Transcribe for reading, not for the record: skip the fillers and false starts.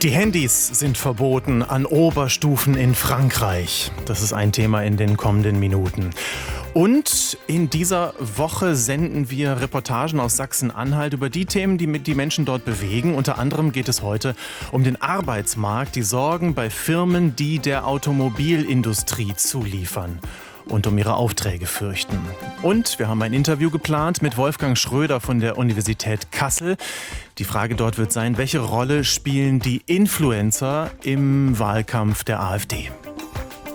Die Handys sind verboten an Oberstufen in Frankreich. Das ist ein Thema in den kommenden Minuten. Und in dieser Woche senden wir Reportagen aus Sachsen-Anhalt über die Themen, die die Menschen dort bewegen. Unter anderem geht es heute um den Arbeitsmarkt, die Sorgen bei Firmen, die der Automobilindustrie zuliefern und um ihre Aufträge fürchten. Und wir haben ein Interview geplant mit Wolfgang Schröder von der Universität Kassel. Die Frage dort wird sein, welche Rolle spielen die Influencer im Wahlkampf der AfD?